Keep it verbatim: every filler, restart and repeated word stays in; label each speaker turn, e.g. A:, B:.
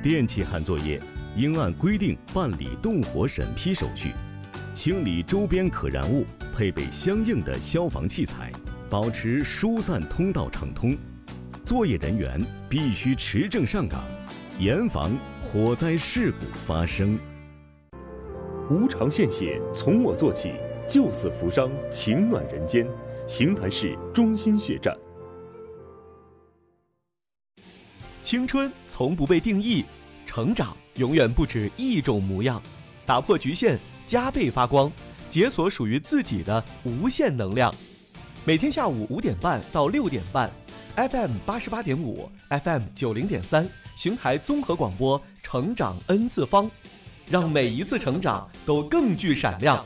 A: 电气焊作业应按规定办理动火审批手续，清理周边可燃物，配备相应的消防器材，保持疏散通道畅通。作业人员必须持证上岗，严防火灾事故发生。
B: 无偿献血，从我做起，救死扶伤，情暖人间。邢台市中心血站。
C: 青春从不被定义，成长永远不止一种模样。打破局限，加倍发光，解锁属于自己的无限能量。每天下午五点半到六点半 ，F M 八十八点五 ，F M 九零点三，邢台综合广播，成长 N 次方，让每一次成长都更具闪亮。